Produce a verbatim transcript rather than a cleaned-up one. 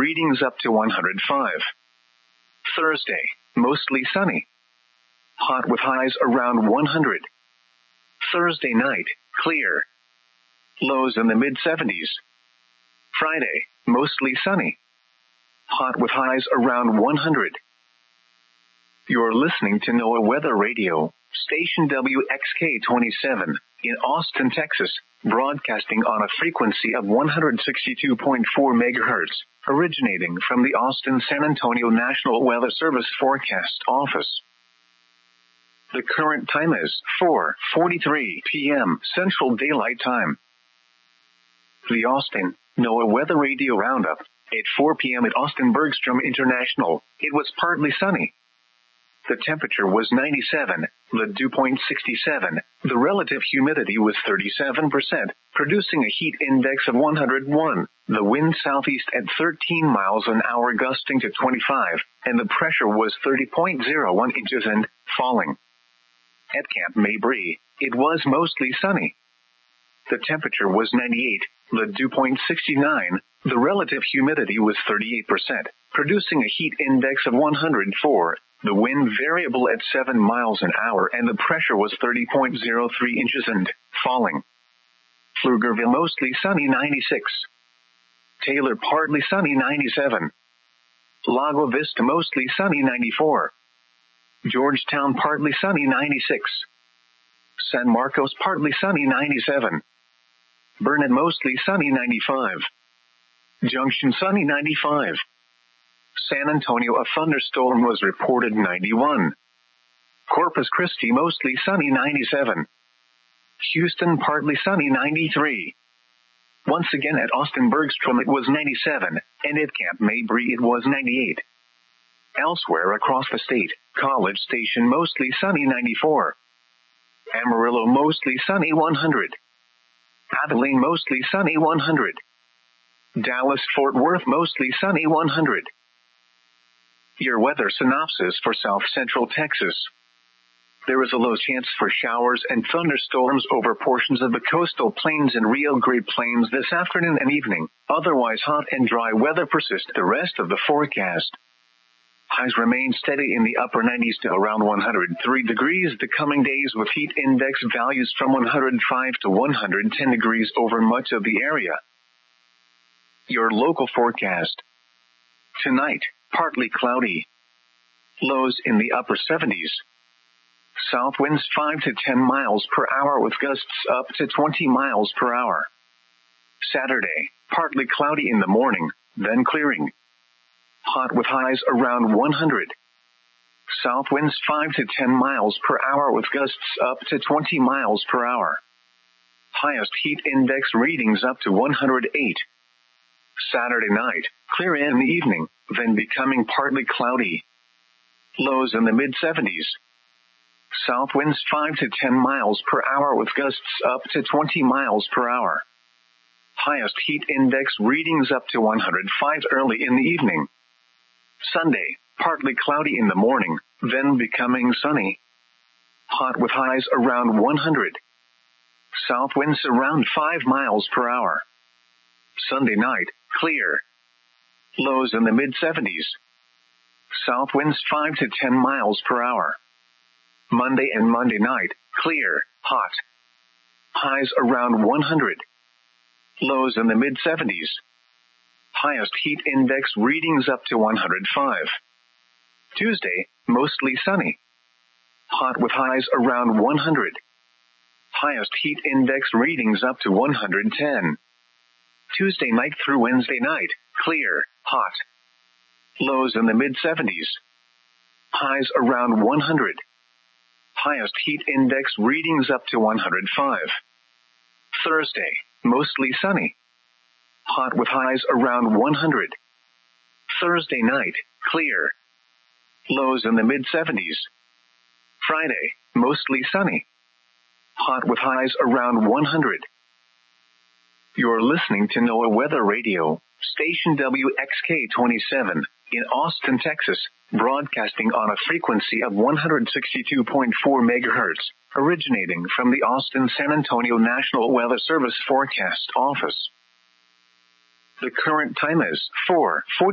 readings up to one hundred five. Thursday, mostly sunny. Hot with highs around one hundred. Thursday night, clear. Lows in the mid seventies. Friday, mostly sunny. Hot with highs around one hundred. You're listening to NOAA Weather Radio, station W X K twenty-seven, in Austin, Texas, broadcasting on a frequency of one hundred sixty-two point four megahertz, originating from the Austin-San Antonio National Weather Service Forecast Office. The current time is four forty-three p.m. Central Daylight Time. The Austin NOAA Weather Radio Roundup. At four p.m. at Austin Bergstrom International, it was partly sunny. The temperature was ninety-seven, the dew point sixty-seven, the relative humidity was thirty-seven percent, producing a heat index of one hundred one, the wind southeast at thirteen miles an hour gusting to twenty-five, and the pressure was thirty point zero one inches and falling. At Camp Mabry, it was mostly sunny. The temperature was ninety-eight, the dew point sixty-nine, the relative humidity was thirty-eight percent, producing a heat index of one hundred four, the wind variable at seven miles an hour, and the pressure was thirty point zero three inches and falling. Pflugerville mostly sunny ninety-six. Taylor partly sunny ninety-seven. Lago Vista mostly sunny ninety-four. Georgetown partly sunny ninety-six. San Marcos partly sunny ninety-seven. Burnet mostly sunny ninety-five. Junction sunny ninety-five. San Antonio a thunderstorm was reported ninety-one. Corpus Christi mostly sunny ninety-seven. Houston partly sunny ninety-three. Once again at Austin Bergstrom it was ninety-seven, and at Camp Mabry it was ninety-eight. Elsewhere across the state, College Station mostly sunny ninety-four. Amarillo mostly sunny one hundred. Abilene mostly sunny one hundred. Dallas-Fort Worth mostly sunny one hundred. Your weather synopsis for South Central Texas. There is a low chance for showers and thunderstorms over portions of the coastal plains and Rio Grande Plains this afternoon and evening. Otherwise hot and dry weather persists the rest of the forecast. Highs remain steady in the upper nineties to around one hundred three degrees the coming days, with heat index values from one hundred five to one hundred ten degrees over much of the area. Your local forecast. Tonight, partly cloudy. Lows in the upper seventies. South winds five to ten miles per hour with gusts up to twenty miles per hour. Saturday, partly cloudy in the morning, then clearing. Hot with highs around one hundred. South winds five to ten miles per hour with gusts up to twenty miles per hour. Highest heat index readings up to one hundred eight. Saturday night, clear in the evening, then becoming partly cloudy. Lows in the mid seventies. South winds five to ten miles per hour with gusts up to twenty miles per hour. Highest heat index readings up to one hundred five early in the evening. Sunday, partly cloudy in the morning, then becoming sunny. Hot with highs around one hundred. South winds around five miles per hour. Sunday night, clear. Lows in the mid seventies. South winds five to ten miles per hour. Monday and Monday night, clear, hot. Highs around one hundred. Lows in the mid seventies. Highest heat index readings up to one hundred five. Tuesday, mostly sunny. Hot with highs around one hundred. Highest heat index readings up to one hundred ten. Tuesday night through Wednesday night, clear, hot. Lows in the mid seventies. Highs around one hundred. Highest heat index readings up to one hundred five. Thursday, mostly sunny. Hot with highs around one hundred. Thursday night, clear. Lows in the mid seventies. Friday, mostly sunny. Hot with highs around one hundred. You're listening to NOAA Weather Radio, station W X K twenty-seven, in Austin, Texas, broadcasting on a frequency of one hundred sixty-two point four megahertz, originating from the Austin-San Antonio National Weather Service Forecast Office. The current time is four forty.